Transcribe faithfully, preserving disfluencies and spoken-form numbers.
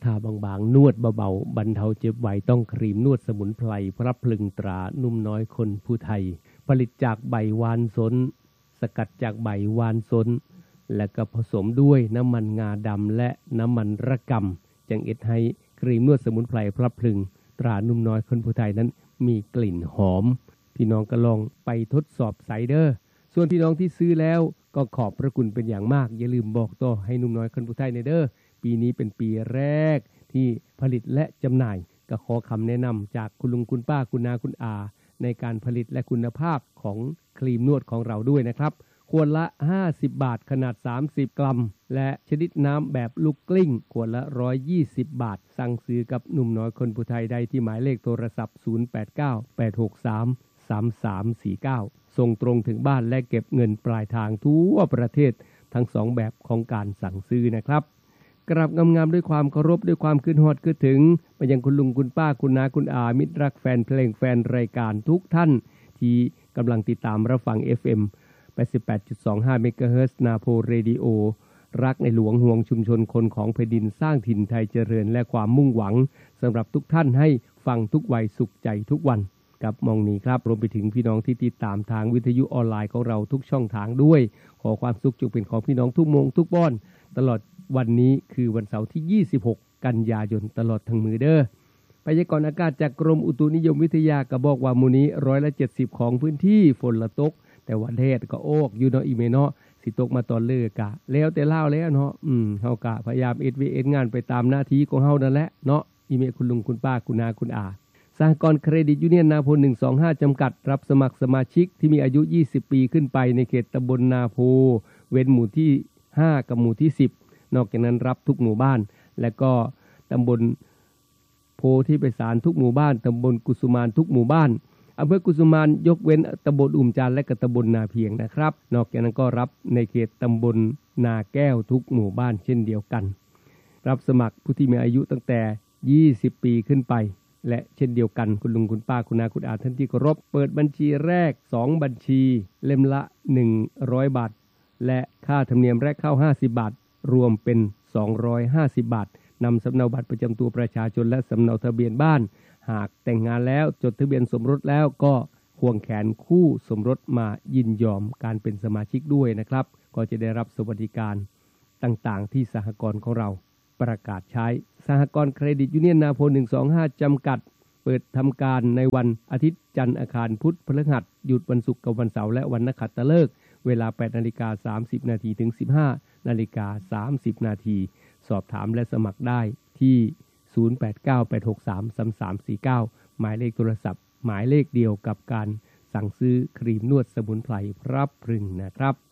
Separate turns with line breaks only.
ทาบางๆนวดเบาๆบรรเทาเจ็บไหวต้องครีมนวดสมุนไพรพระพลึงตรานุ่มน้อยคนผู้ไทยผลิตจากใบวานสนสกัดจากใบวานสนและก็ผสมด้วยน้ำมันงาดำและน้ำมันระกำจังเอ็ดให้ครีมนวดสมุนไพรพระพลึงตรานุ่มน้อยคนผู้ไทยนั้นมีกลิ่นหอมพี่น้องก็ลองไปทดสอบไซเดอร์ส่วนพี่น้องที่ซื้อแล้วก็ขอบพระคุณเป็นอย่างมากอย่าลืมบอกต่อให้นุ่มน้อยคนผู้ไทยในเด้อปีนี้เป็นปีแรกที่ผลิตและจำหน่ายก็ขอคำแนะนำจากคุณลุงคุณป้าคุณนาคุณอาในการผลิตและคุณภาพของครีมนวดของเราด้วยนะครับขวดละห้าสิบบาทขนาดสามสิบกรัมและชนิดน้ำแบบลูกกลิ้งขวดละหนึ่งร้อยยี่สิบบาทสั่งซื้อกับหนุ่มน้อยคนผู้ไทยได้ที่หมายเลขโทรศัพท์ศูนย์ แปด เก้า แปด หก สาม สาม สาม สี่ เก้าส่งตรงถึงบ้านและเก็บเงินปลายทางทั่วประเทศทั้งสองแบบของการสั่งซื้อนะครับกราบงามๆด้วยความเคารพด้วยความคิดฮอดคิดถึงไปยังคุณลุงคุณป้าคุณนาคุณอามิตรรักแฟนเพลงแฟนรายการทุกท่านที่กำลังติดตามรับฟัง เอฟ เอ็ม แปดสิบแปดจุดสองห้า เมกะเฮิรตซ์ นาโพเรดิโอรักในหลวงห่วงชุมชนคนของแผ่นดินสร้างถิ่นไทยเจริญและความมุ่งหวังสำหรับทุกท่านให้ฟังทุกวัยสุขใจทุกวันกับมองนี้ครับรวมไปถึงพี่น้องที่ติดตามทางวิทยุออนไลน์ของเราทุกช่องทางด้วยขอความสุขจงเป็นของพี่น้องทุกโมงทุกบ้อนตลอดวันนี้คือวันเสาร์ที่ยี่สิบหกกันยายนตลอดทั้งมือเด้อพยากรณ์อากาศจากกรมอุตุนิยมวิทยาก็บอกว่ามื้อนี้ร้อยละเจ็ดสิบของพื้นที่ฝนละตกแต่วันแดดก็โอกอยู่เนาะอีเมเนาะสิตกมาตอนเลิกกะแล้วแต่ลาวแล้วเนาะอืมเฮากะพยายามเอ็ดวีเอ็ดงานไปตามหน้าที่ของเฮานั่นแหละเนาะอีเมคุณลุงคุณป้าคุณนาคุณอาสหกรณ์เครดิตยูเนียนนาโพหนึ่งสองห้าจำกัดรับสมัครสมาชิกที่มีอายุยี่สิบปีขึ้นไปในเขตตำบลนาโพเว้นหมู่ที่ห้ากับหมู่ที่สิบนอกจากนั้นรับทุกหมู่บ้านและก็ตำบลโพธิไพศาลทุกหมู่บ้านตำบลกุสุมานทุกหมู่บ้านอำเภอกุสุมานยกเว้นตำบลอุ่มจานและก็ตำบลนาเพียงนะครับนอกจากนั้นก็รับในเขตตำบลนาแก้วทุกหมู่บ้านเช่นเดียวกันรับสมัครผู้ที่มีอายุตั้งแต่ยี่สิบปีขึ้นไปและเช่นเดียวกันคุณลุงคุณป้าคุณนาคุณอาท่านที่เคารพเปิดบัญชีแรกสองบัญชีเล่มละหนึ่งร้อยบาทและค่าธรรมเนียมแรกเข้าห้าสิบบาทรวมเป็นสองร้อยห้าสิบบาทนำสำเนาบัตรประจำตัวประชาชนและสำเนาทะเบียนบ้านหากแต่งงานแล้วจดทะเบียนสมรสแล้วก็ควงแขนคู่สมรสมายินยอมการเป็นสมาชิกด้วยนะครับก็จะได้รับสวัสดิการต่างๆที่สหกรณ์ของเราประกาศใช้สหกรณ์เครดิตยูเนียนนาโพหนึ่งสองห้าจำกัดเปิดทำการในวันอาทิตย์จันทร์อังคารพุธพฤหัสหยุดวันศุกร์กับวันเสาร์และวันนักขัตฤกษ์เวลา แปดนาฬิกาสามสิบนาทีถึง สิบห้านาฬิกาสามสิบนาทีสอบถามและสมัครได้ที่ศูนย์ แปด เก้า แปด หก สาม สาม สาม สี่ เก้าหมายเลขโทรศัพท์หมายเลขเดียวกับการสั่งซื้อครีมนวดสมุนไพรพระพรึงนะครับ